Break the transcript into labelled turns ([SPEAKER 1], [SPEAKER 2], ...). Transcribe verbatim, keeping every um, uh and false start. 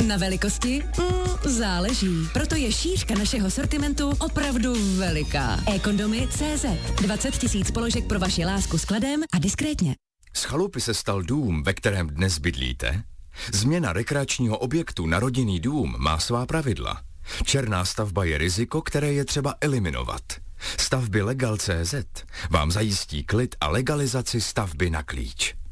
[SPEAKER 1] Na velikosti? Mm, záleží. Proto je šířka našeho sortimentu opravdu veliká. e-kondomy tečka cé zet. dvacet tisíc položek pro vaši lásku s kladem a diskrétně.
[SPEAKER 2] Z chalupy se stal dům, ve kterém dnes bydlíte? Změna rekreačního objektu na rodinný dům má svá pravidla. Černá stavba je riziko, které je třeba eliminovat. Stavby Legal tečka cé zet vám zajistí klid a legalizaci stavby na klíč.